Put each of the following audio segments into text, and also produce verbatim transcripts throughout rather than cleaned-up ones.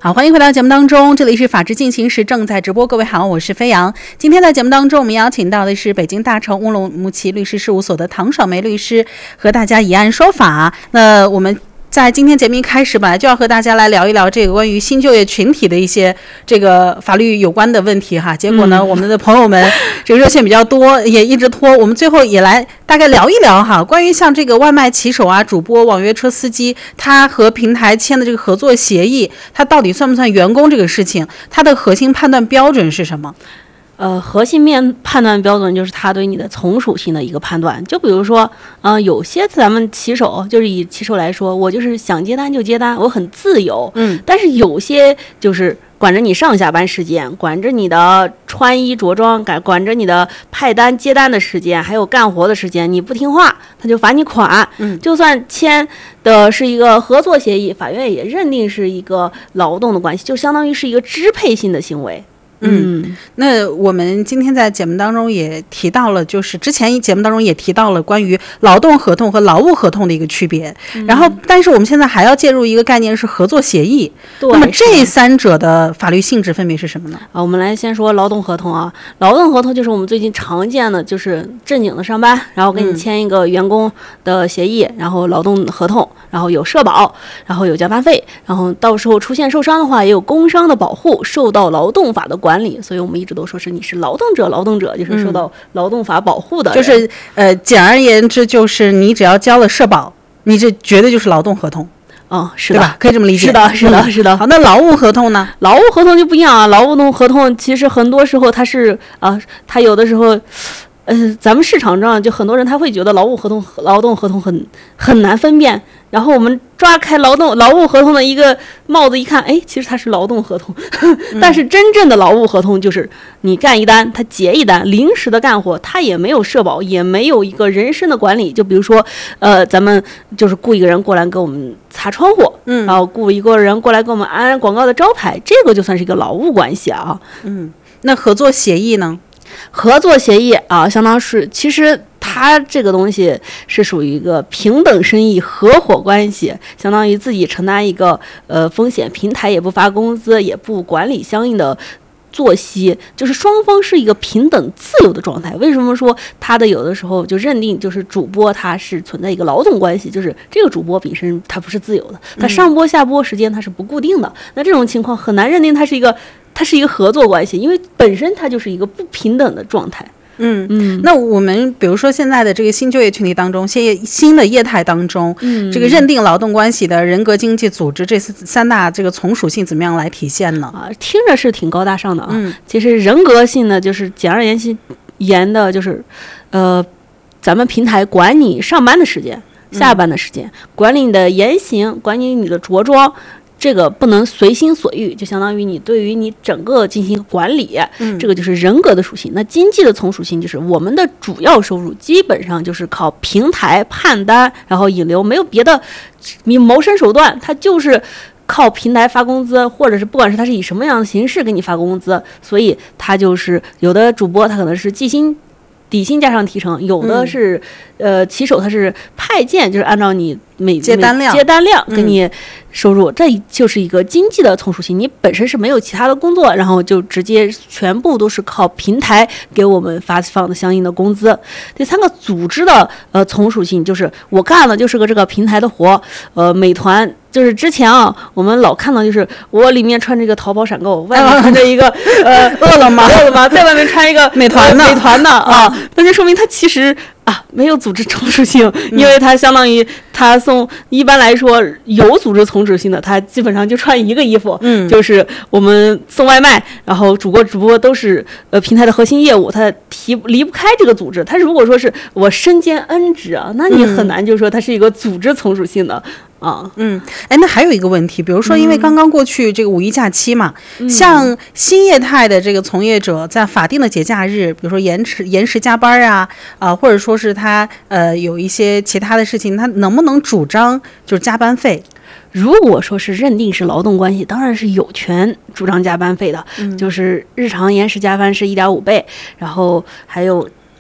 好，欢迎回到节目当中，这里是法治进行时正在直播。各位好，我是飞扬。今天在节目当中，我们邀请到的是北京大成乌鲁木齐律师事务所的唐爽梅律师，和大家以案说法。那我们在今天节目一开始，本来就要和大家来聊一聊这个关于新就业群体的一些这个法律有关的问题哈。结果呢，嗯、我们的朋友们这个热线比较多，也一直拖，我们最后也来大概聊一聊哈，关于像这个外卖骑手啊、主播、网约车司机，他和平台签的这个合作协议，他到底算不算员工这个事情，他的核心判断标准是什么？ 呃，核心面判断标准就是他对你的从属性的一个判断。就比如说，呃，有些咱们骑手，就是以骑手来说，我就是想接单就接单，我很自由。嗯。但是有些就是管着你上下班时间，管着你的穿衣着装，管管着你的派单接单的时间，还有干活的时间，你不听话，他就罚你款。嗯。就算签的是一个合作协议，法院也认定是一个劳动的关系，就相当于是一个支配性的行为。 嗯，那我们今天在节目当中也提到了，就是之前节目当中也提到了关于劳动合同和劳务合同的一个区别。嗯、然后，但是我们现在还要介入一个概念是合作协议。那么这三者的法律性质分别是什么呢？ 啊，我们来先说劳动合同啊。劳动合同就是我们最近常见的，就是正经的上班，然后给你签一个员工的协议，嗯、然后劳动合同，然后有社保，然后有加班费，然后到时候出现受伤的话，也有工伤的保护，受到劳动法的管。管理，所以我们一直都说是你是劳动者，劳动者就是受到劳动法保护的、 嗯，就是呃，简而言之，就是你只要交了社保，你这绝对就是劳动合同。 嗯，是的， 对吧？可以这么理解。 是的，是的，是的。 好，那劳务合同呢？ 劳务合同就不一样啊。劳务合同其实很多时候它是啊，它有的时候。呃，咱们市场上就很多人他会觉得劳务合同和劳动合同很很难分辨，然后我们抓开劳动劳务合同的一个帽子一看，哎，其实它是劳动合同，但是真正的劳务合同就是你干一单，他结一单，临时的干活，他也没有社保，也没有一个人身的管理，就比如说，呃，咱们就是雇一个人过来给我们擦窗户，嗯，然后雇一个人过来给我们安广告的招牌，这个就算是一个劳务关系啊， 嗯，那合作协议呢？ 合作协议啊，相当是其实它这个东西是属于一个平等生意合伙关系，相当于自己承担一个呃风险，平台也不发工资，也不管理相应的作息，就是双方是一个平等自由的状态。为什么说他的有的时候就认定就是主播他是存在一个劳动关系，就是这个主播本身他不是自由的，他上播下播时间他是不固定的，嗯、那这种情况很难认定他是一个。它是一个合作关系，因为本身它就是一个不平等的状态。 嗯嗯，那我们比如说现在的这个新就业群体当中，现新的业态当中，嗯，这个认定劳动关系的人格经济组织这三大这个从属性怎么样来体现呢？ 啊，听着是挺高大上的啊。嗯，其实人格性的就是简而言之言的就是，呃，咱们平台管你上班的时间、下班的时间，嗯、管理你的言行，管理你的着装。这个不能随心所欲，就相当于你对于你整个进行管理，嗯、这个就是人格的属性。那经济的从属性就是我们的主要收入基本上就是靠平台判单，然后引流，没有别的你谋生手段，它就是靠平台发工资，或者是不管是它是以什么样的形式给你发工资，所以它就是有的主播他可能是计薪。底薪加上提成，有的是，嗯、呃，骑手他是派件，就是按照你每接单量接单量给你收入，嗯、这就是一个经济的从属性。你本身是没有其他的工作，然后就直接全部都是靠平台给我们发放的相应的工资。第三个组织的呃从属性就是我干的就是个这个平台的活，呃，美团。就是之前啊，我们老看到就是我里面穿着一个淘宝闪购，外面穿着一个呃饿了么， 饿了么，在外面穿一个美团的、 呃、美团的啊，那就说明它其实啊没有组织从属性，因为它相当于它送一般来说有组织从属性的，它基本上就穿一个衣服，嗯，就是我们送外卖，然后主播主播都是呃平台的核心业务，它提离不开这个组织。它如果说是我身兼 N 职啊，那你很难就说它是一个组织从属性的。啊， 嗯，哎，那还有一个问题，比如说，因为刚刚过去这个五一假期嘛，嗯、像新业态的这个从业者，在法定的节假日，比如说延迟延时加班啊，啊、呃，或者说是他呃有一些其他的事情，他能不能主张就是加班费？ 如果说是认定是劳动关系，当然是有权主张加班费的，嗯、就是日常延时加班是一点五倍，然后还有。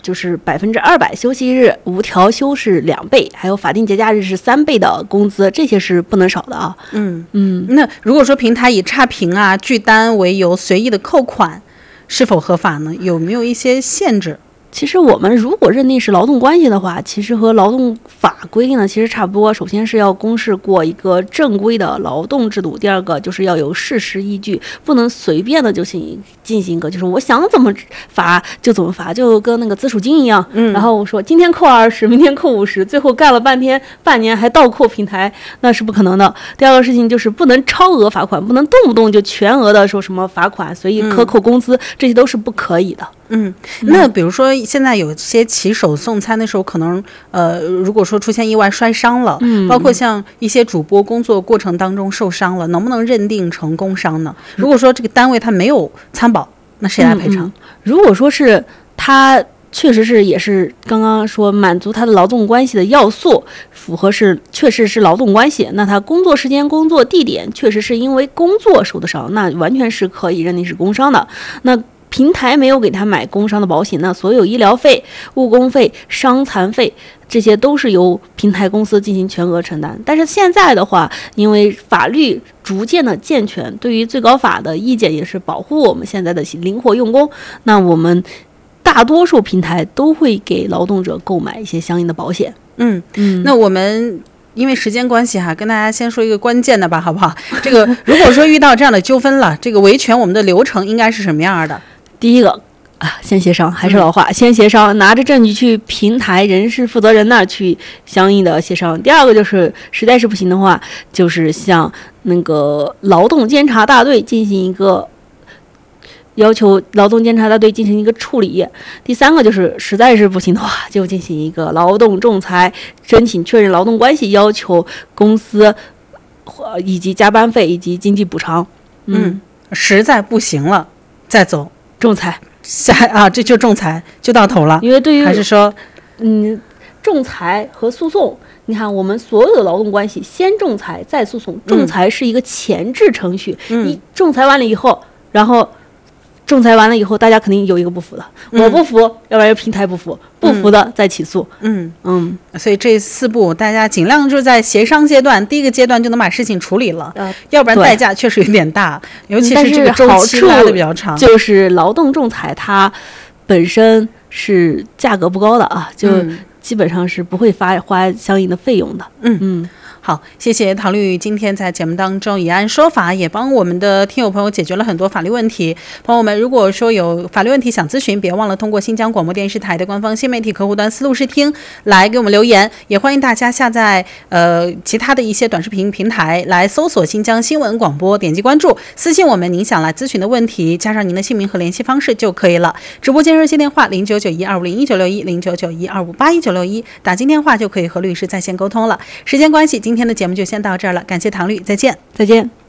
就是百分之二百休息日，无调休是两倍，还有法定节假日是三倍的工资，这些是不能少的啊。 嗯嗯，那如果说平台以差评啊、拒单为由随意的扣款，是否合法呢？有没有一些限制？ 其实我们如果认定是劳动关系的话，其实和劳动法规定呢其实差不多。首先是要公示过一个正规的劳动制度，第二个就是要有事实依据，不能随便的就进进行一个就是我想怎么罚就怎么罚，就跟那个自属金一样。嗯，然后我说今天扣二十，明天扣五十，最后干了半天半年还倒扣平台，那是不可能的。第二个事情就是不能超额罚款，不能动不动就全额的说什么罚款，随意克扣工资，嗯、这些都是不可以的。 嗯，那比如说现在有些骑手送餐的时候，可能呃，如果说出现意外摔伤了，嗯，包括像一些主播工作过程当中受伤了，能不能认定成工伤呢？如果说这个单位他没有参保，那谁来赔偿？ 嗯嗯、如果说是他确实是也是刚刚说满足他的劳动关系的要素，符合是确实是劳动关系，那他工作时间、工作地点确实是因为工作受的伤，那完全是可以认定是工伤的。那平台没有给他买工伤的保险，那所有医疗费、误工费、伤残费，这些都是由平台公司进行全额承担。但是现在的话，因为法律逐渐的健全，对于最高法的意见也是保护我们现在的灵活用工，那我们大多数平台都会给劳动者购买一些相应的保险。 嗯嗯，那我们因为时间关系哈，跟大家先说一个关键的吧，好不好？这个如果说遇到这样的纠纷了，这个维权我们的流程应该是什么样的？ 第一个啊，先协商，还是老话，嗯、先协商，拿着证据去平台人事负责人那儿去相应的协商。第二个就是实在是不行的话，就是向那个劳动监察大队进行一个要求，劳动监察大队进行一个处理。第三个就是实在是不行的话，就进行一个劳动仲裁，申请确认劳动关系，要求公司以及加班费以及经济补偿。 嗯，嗯实在不行了再走。 仲裁下啊，这就仲裁就到头了。 因为对于还是说， 嗯，仲裁和诉讼，你看我们所有的劳动关系，先仲裁再诉讼，仲裁是一个前置程序。嗯，你仲裁完了以后，然后仲裁完了以后，大家肯定有一个不服的，嗯、我不服，要不然平台不服，不服的再起诉。 嗯嗯，所以这四步大家尽量就是在协商阶段，第一个阶段就能把事情处理了，呃、要不然代价确实有点大，尤其是这个周期拉的比较长。 就是劳动仲裁它本身是价格不高的啊，就基本上是不会发花相应的费用的。 嗯嗯。好，谢谢唐律今天在节目当中以案说法，也帮我们的听友朋友解决了很多法律问题。朋友们，如果说有法律问题想咨询，别忘了通过新疆广播电视台的官方新媒体客户端思路视听来给我们留言，也欢迎大家下载呃其他的一些短视频平台来搜索新疆新闻广播，点击关注，私信我们您想来咨询的问题，加上您的姓名和联系方式就可以了。直播间热线电话零九九一二五零一九六一零九九一二五八一九六一，打进电话就可以和律师在线沟通了。时间关系，今天的节目就先到这儿了，感谢唐律，再见， 再见。